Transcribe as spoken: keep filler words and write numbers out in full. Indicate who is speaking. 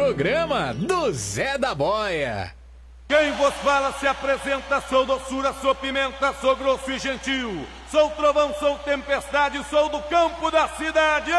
Speaker 1: programa do Zé da Boia.
Speaker 2: Quem vos fala se apresenta, sou doçura, sou pimenta, sou grosso e gentil. Sou trovão, sou tempestade, sou do campo da cidade.